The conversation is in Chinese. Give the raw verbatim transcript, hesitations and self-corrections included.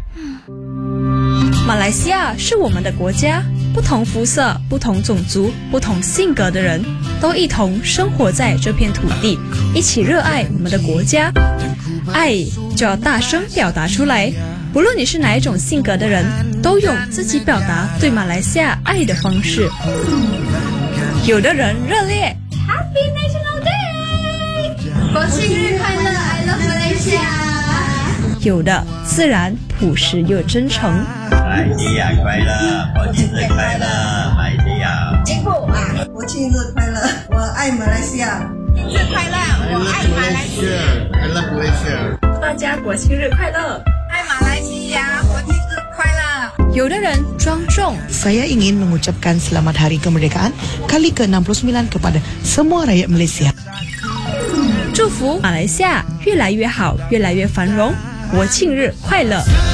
马来西亚是我们的国家，不同肤色、不同种族、不同性格的人都一同生活在这片土地，一起热爱我们的国家。爱就要大声表达出来，不论你是哪一种性格的人，都有自己表达对马来西亚爱的方式。有的人热烈 Happy National Day， 国庆日快乐 I love Malaysia。 有的自然朴实又真诚。 马来西亚快乐，国庆日快乐，马来西亚进步啊！ 国庆日快乐，我爱马来西亚。 国庆日快乐，我爱马来西亚。 I love Malaysia。 大家国庆日快乐！ 爱马来西亚，国庆日快乐。 有的人庄重 Saya ingin mengucapkan Selamat Hari Kemerdekaan kali ke enam puluh sembilan kepada semua rakyat Malaysia. 祝福马来西亚越来越好，越来越繁荣。国庆日快乐！